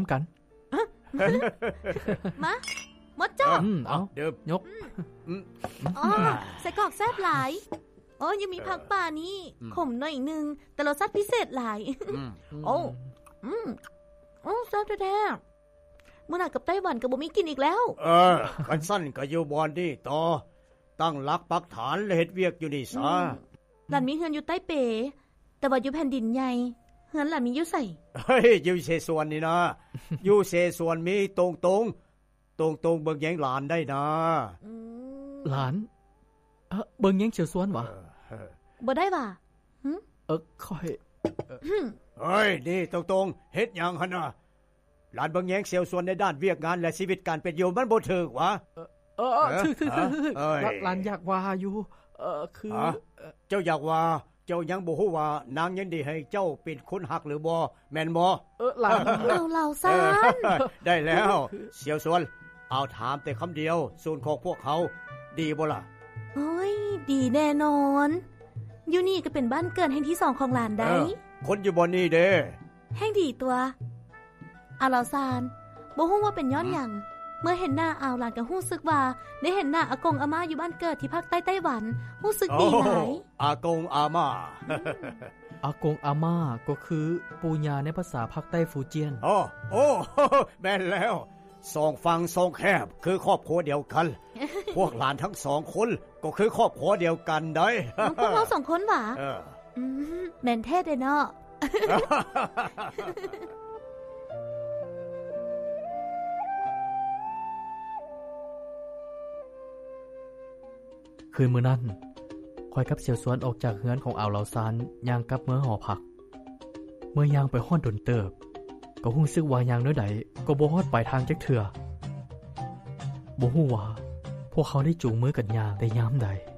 ำกันมาหมดจ้อเอาเดิมยกใส่กรอกแซ่บหลายยังมีผักป่านี่ขมหน่อยนึงแต่รสชาติพิเศษหลายโอ้แซ่บแท้ๆมื้อหน้ากับไต้หวันก็บ่มีกินอีกแล้วกันสั้นก็อยู่บ่อนนี่ต่อตั้งหลักปักฐานและเฮ็ดเวียกอยู่นี่ซะหลานมีเฮือนอยู่ใต้เป๋แต่ว่าอยู่แผ่นดินใหญ่เฮือนหลานมีอยู่ไสเฮ้ยอยู่เสสวนนี่นะอยู่เสสวนมีตรงเบิ่งแยงหลานได้นะหลานเบิ่งแยงเฉียวสวนวะบ่ได้ว่ะค่อยเฮ้ยนี่ตรงเฮ็ดหยังหั่นน่ะหลานเบิ่งแยงเฉียวสวนในด้านเวียกงานและชีวิตการเป็นอยู่มันบ่ถูกวะคือหลานอยากว่าอยู่คือเจ้าอยากว่าเจ้ายังบ่ฮู้ว่านางยังได้ให้เจ้าเป็นคนหักหรือบ่แม่นบ่หลานเราซานได้แล้วเสี่ยวสวนเอาถามแต่คำเดียวส่วนของพวกเขาดีบ่ล่ะโอ้ยดีแน่นอนอยู่นี่ก็เป็นบ้านเกิดแห่งที่2ของหลานได้คนอยู่บ่นี่เด้แห่งดีตัวเอาเราซานบ่ฮู้ว่าเป็นย้อนหยังเมื่อเห็นหน้าอาวหลานก็รู้สึกว่าได้เห็นหน้าอากงอาม่าอยู่บ้านเกิดที่ภาคใต้ไต้หวันรู้สึกดีหลายอากงอาม่าอากงอาม่าก็คือปู่ย่าในภาษาภาคใต้ฟูเจียนโอ้แม่นแล้วสองฝั่งสองแคบคือครอบครัวเดียวกันพวกหลานทั้ง2คนก็คือครอบครัวเดียวกันได้พวกเรา2คนหว่าแม่นแท้เด้อเนาะคืนมื้อนั้นข้อยกับเสี่ยวสวนออกจากเฮือนของอ่าวเหลาซานย่างกลับเมืองหอพักเมื่อย่างไปฮอดดนเติบก็รู้สึกว่าย่างเนื้อใดก็บ่ฮอดปลายทางจักเทื่อบ่ฮู้ว่าพวกเขาได้จูงมือกันย่างได้ยามใด